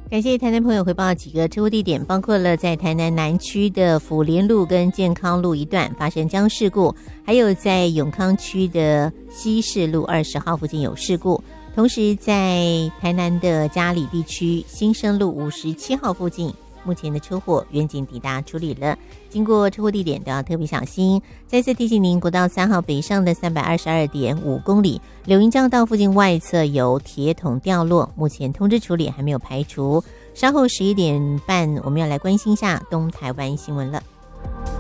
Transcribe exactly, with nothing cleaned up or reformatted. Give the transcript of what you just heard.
感谢台南朋友回报几个车祸地点，包括了在台南南区的府联路跟健康路一段发生交通事故，还有在永康区的西市路二十号附近有事故，同时在台南的嘉里地区新生路五十七号附近，目前的车祸远警抵达处理了，经过车祸地点都要特别小心。再次提醒您，国道三号北上的三百二十二点五公里柳营交道附近外侧有铁桶掉落，目前通知处理还没有排除。稍后十一点半我们要来关心一下东台湾新闻了。